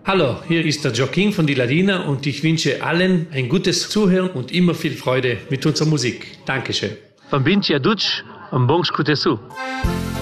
Hallo, hier ist der Joaquin von Die Ladina und ich wünsche allen ein gutes Zuhören und immer viel Freude mit unserer Musik. Dankeschön. Von Vinci a Duc, un bon scutesu.